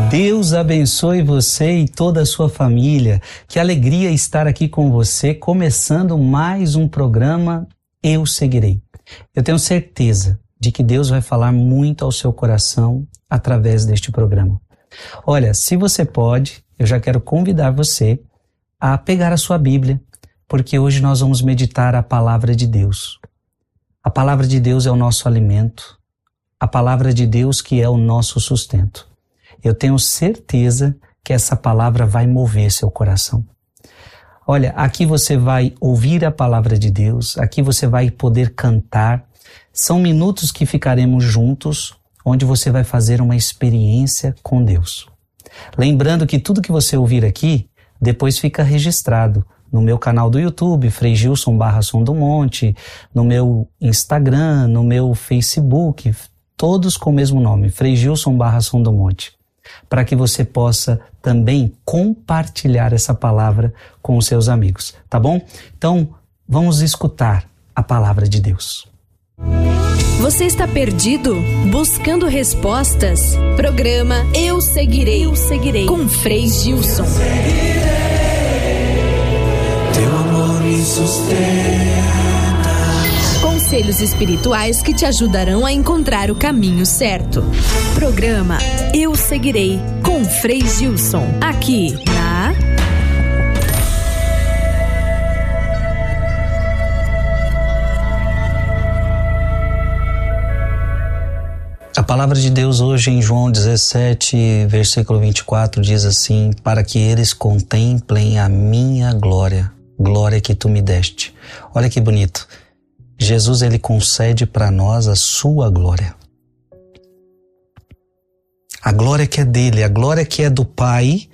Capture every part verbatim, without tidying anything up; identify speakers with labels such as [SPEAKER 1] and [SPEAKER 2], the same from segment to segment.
[SPEAKER 1] Deus abençoe você e toda a sua família. Que alegria estar aqui com você, começando mais um programa Eu Seguirei. Eu tenho certeza de que Deus vai falar muito ao seu coração através deste programa. Olha, se você pode, eu já quero convidar você a pegar a sua Bíblia, porque hoje nós vamos meditar a palavra de Deus. A palavra de Deus é o nosso alimento, a palavra de Deus que é o nosso sustento. Eu tenho certeza que essa palavra vai mover seu coração. Olha, aqui você vai ouvir a palavra de Deus, aqui você vai poder cantar. São minutos que ficaremos juntos, onde você vai fazer uma experiência com Deus. Lembrando que tudo que você ouvir aqui, depois fica registrado no meu canal do YouTube, Frei Gilson barra Som do Monte, no meu Instagram, no meu Facebook, todos com o mesmo nome, Frei Gilson barra Som do Monte, para que você possa também compartilhar essa palavra com os seus amigos, tá bom? Então, vamos escutar a palavra de Deus.
[SPEAKER 2] Você está perdido? Buscando respostas? Programa Eu Seguirei, Eu Seguirei, com Frei Gilson.
[SPEAKER 3] Teu amor me sustenta.
[SPEAKER 2] Conselhos espirituais que te ajudarão a encontrar o caminho certo. Programa Eu Seguirei, com Frei Gilson, aqui na
[SPEAKER 1] A palavra de Deus hoje em João dezessete, versículo vinte e quatro, diz assim: para que eles contemplem a minha glória, glória que tu me deste. Olha que bonito. Jesus, ele concede para nós a sua glória. A glória que é dele, a glória que é do Pai,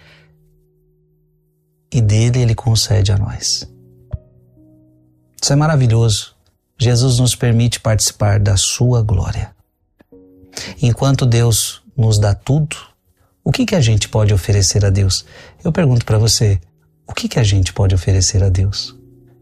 [SPEAKER 1] e dele ele concede a nós. Isso é maravilhoso. Jesus nos permite participar da sua glória. Enquanto Deus nos dá tudo, o que que a gente pode oferecer a Deus? Eu pergunto para você, o que que a gente pode oferecer a Deus?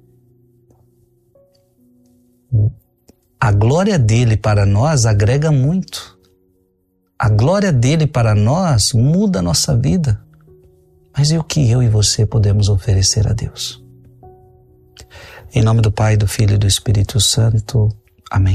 [SPEAKER 1] A glória dele para nós agrega muito. A glória dele para nós muda a nossa vida. Mas e o que eu e você podemos oferecer a Deus? Em nome do Pai, do Filho e do Espírito Santo. Amém.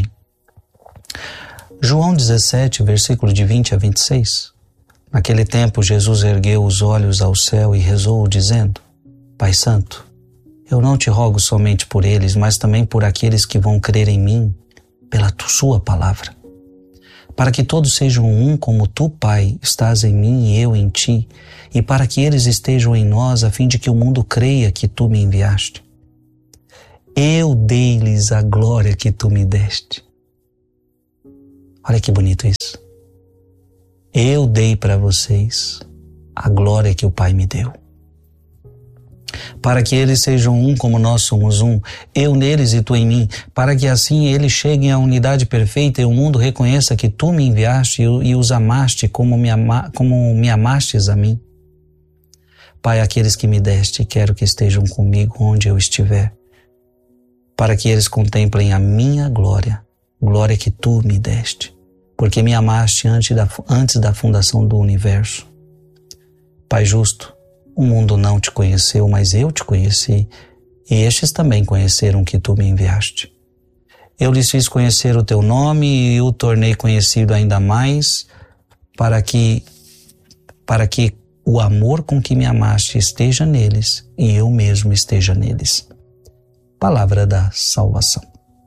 [SPEAKER 1] João dezessete, versículo de vinte a vinte e seis. Naquele tempo, Jesus ergueu os olhos ao céu e rezou, dizendo: Pai Santo, eu não te rogo somente por eles, mas também por aqueles que vão crer em mim, pela tua sua palavra, para que todos sejam um como tu, Pai, estás em mim e eu em ti, e para que eles estejam em nós, a fim de que o mundo creia que tu me enviaste. Eu dei-lhes a glória que tu me deste. Olha que bonito isso. Eu dei para vocês a glória que o Pai me deu. Para que eles sejam um como nós somos um, eu neles e tu em mim, para que assim eles cheguem à unidade perfeita e o mundo reconheça que tu me enviaste e os amaste como me, ama, como me amastes a mim. Pai, aqueles que me deste, quero que estejam comigo onde eu estiver, para que eles contemplem a minha glória, glória que tu me deste, porque me amaste antes da, antes da fundação do universo. Pai justo, o mundo não te conheceu, mas eu te conheci, e estes também conheceram que tu me enviaste. Eu lhes fiz conhecer o teu nome e o tornei conhecido ainda mais, para que, para que o amor com que me amaste esteja neles e eu mesmo esteja neles. Palavra da salvação.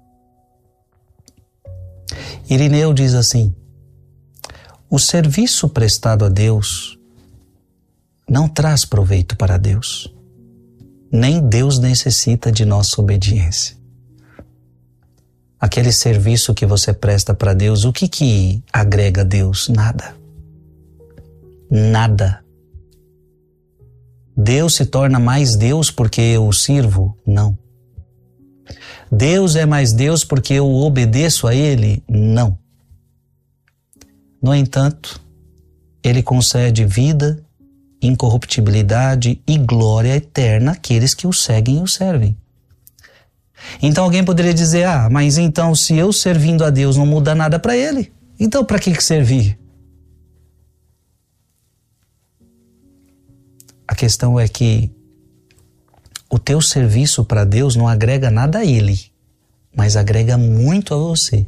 [SPEAKER 1] Irineu diz assim: o serviço prestado a Deus não traz proveito para Deus, nem Deus necessita de nossa obediência. Aquele serviço que você presta para Deus, o que que agrega a Deus? Nada. Nada. Deus se torna mais Deus porque eu o sirvo? Não. Deus é mais Deus porque eu obedeço a Ele? Não. No entanto, Ele concede vida, incorruptibilidade e glória eterna àqueles que o seguem e o servem. Então alguém poderia dizer: ah, mas então se eu servindo a Deus não muda nada para Ele, então para que que servir? questão é que o teu serviço para Deus não agrega nada a Ele, mas agrega muito a você.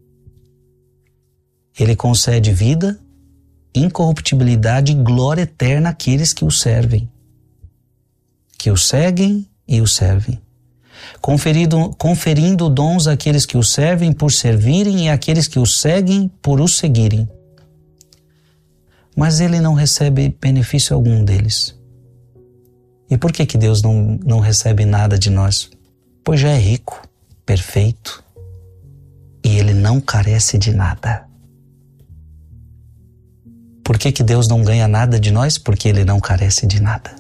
[SPEAKER 1] Ele concede vida, incorruptibilidade e glória eterna àqueles que o servem, que o seguem e o servem. Conferindo, conferindo dons àqueles que o servem por servirem e àqueles que o seguem por o seguirem. Mas ele não recebe benefício algum deles. E por que que Deus não, não recebe nada de nós? Pois já é rico, perfeito, e ele não carece de nada. Por que que Deus não ganha nada de nós? Porque ele não carece de nada.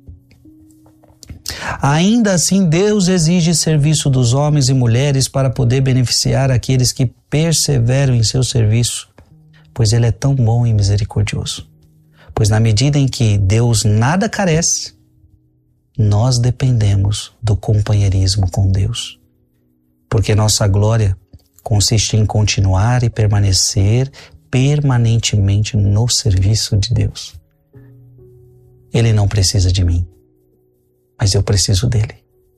[SPEAKER 1] Ainda assim, Deus exige serviço dos homens e mulheres para poder beneficiar aqueles que perseveram em seu serviço, pois ele é tão bom e misericordioso. Pois na medida em que Deus nada carece, nós dependemos do companheirismo com Deus. Porque nossa glória consiste em continuar e permanecer permanentemente no serviço de Deus. Ele não precisa de mim, mas eu preciso dele.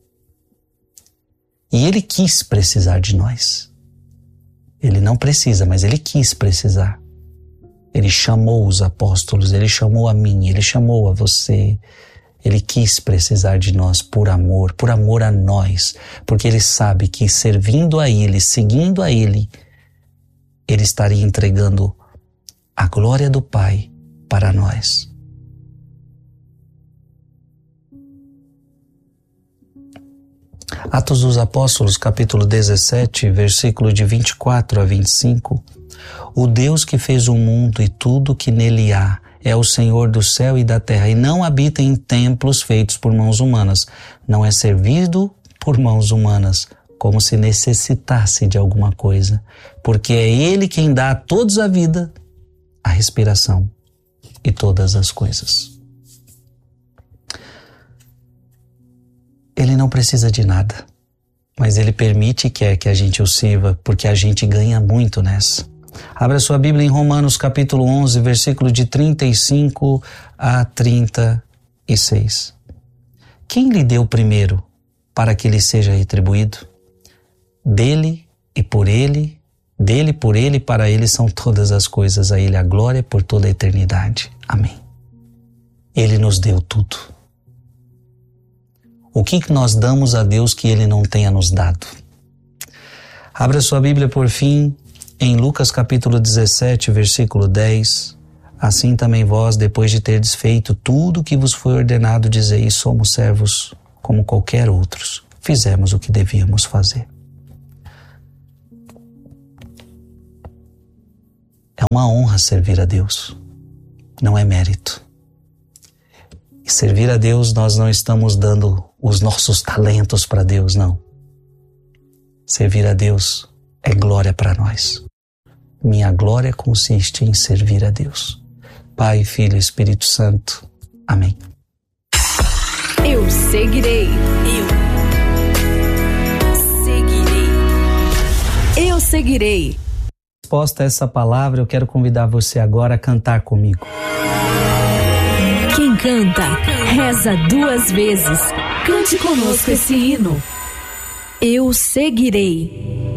[SPEAKER 1] E ele quis precisar de nós. Ele não precisa, mas ele quis precisar. Ele chamou os apóstolos, ele chamou a mim, ele chamou a você. Ele quis precisar de nós por amor, por amor a nós, porque ele sabe que servindo a ele, seguindo a ele, ele estaria entregando a glória do Pai para nós. Atos dos Apóstolos, capítulo dezessete, versículo de vinte e quatro a vinte e cinco. O Deus que fez o mundo e tudo que nele há é o Senhor do céu e da terra, e não habita em templos feitos por mãos humanas. Não é servido por mãos humanas, como se necessitasse de alguma coisa, porque é Ele quem dá a todos a vida, a respiração e todas as coisas. Ele não precisa de nada, mas Ele permite e quer que a gente o sirva, porque a gente ganha muito nessa. Abra sua Bíblia em Romanos capítulo onze, versículo de trinta e cinco a trinta e seis. Quem lhe deu primeiro para que lhe seja retribuído? Dele e por ele, dele, por ele e para ele são todas as coisas, a ele a glória por toda a eternidade. Amém. Ele nos deu tudo. O que nós damos a Deus que Ele não tenha nos dado? Abra sua Bíblia, por fim, em Lucas capítulo dezessete, versículo dez. Assim também vós, depois de terdes feito tudo o que vos foi ordenado, dizeis: somos servos como qualquer outros. Fizemos o que devíamos fazer. É uma honra servir a Deus. Não é mérito. E servir a Deus, nós não estamos dando os nossos talentos para Deus, não. Servir a Deus é glória para nós. Minha glória consiste em servir a Deus. Pai, Filho e Espírito Santo. Amém.
[SPEAKER 2] Eu seguirei. Eu seguirei. Eu seguirei.
[SPEAKER 1] Resposta a essa palavra, eu quero convidar você agora a cantar comigo.
[SPEAKER 2] Quem canta, reza duas vezes. Cante conosco esse hino. Eu seguirei.